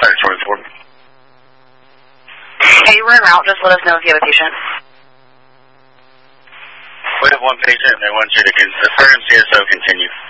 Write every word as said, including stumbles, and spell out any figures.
Laboratory report. Hey, we're en route. Just let us know if you have a patient. We have one patient and they want you to confirm C S O continue.